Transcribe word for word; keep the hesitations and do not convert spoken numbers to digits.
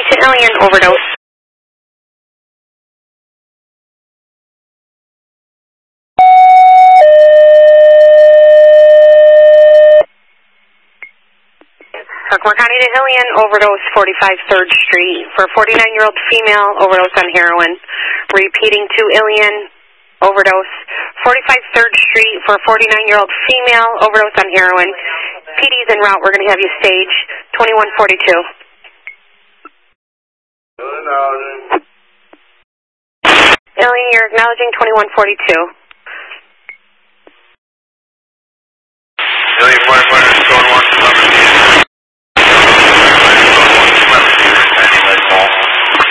to Ilian, overdose. Herkimer County to Ilian, overdose forty-five third Street for a forty-nine-year-old female, overdose on heroin. Repeating to Ilian, overdose forty-five third Street for a forty-nine-year-old female, overdose on heroin. P D's en route. We're going to have you stage twenty-one forty-two. Ilian, you're acknowledging twenty-one forty-two.